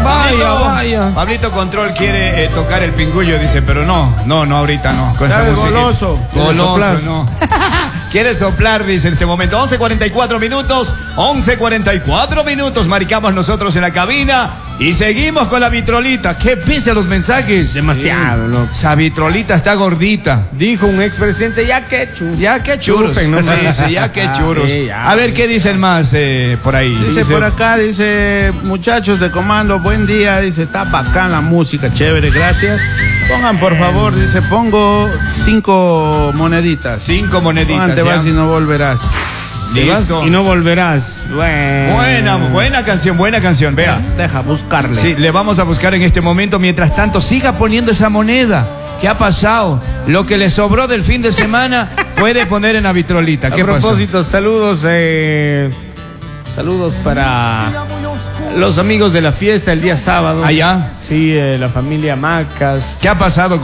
Vaya. Pablito Control quiere tocar el pingullo, dice, pero no, ahorita no. Con esa música. Goloso, no. Quiere soplar, dice en este momento. 11:44 minutos. 11:44 minutos. Marcamos nosotros en la cabina. Y seguimos con la vitrolita. ¿Qué viste los mensajes? Demasiado, loco. Esa vitrolita está gordita. Dijo un expresidente, ya que churros. Ya que churros. Chupen, ¿no? Sí, ya que churros. Sí, ya. A ver, ¿qué dicen más por ahí? Dice por acá, dice, muchachos de comando, buen día, dice, está bacán la música, chévere, gracias. Pongan, por favor, dice, pongo 5 moneditas. 5 moneditas. Pongan, te vas y no volverás. Listo. Y no volverás. Buena canción, vea. Deja buscarle. Sí, le vamos a buscar en este momento. Mientras tanto, siga poniendo esa moneda. ¿Qué ha pasado? Lo que le sobró del fin de semana puede poner en la vitrolita. ¿Qué a propósito, saludos para los amigos de la fiesta el día sábado. ¿Allá? Sí, la familia Macas. ¿Qué ha pasado?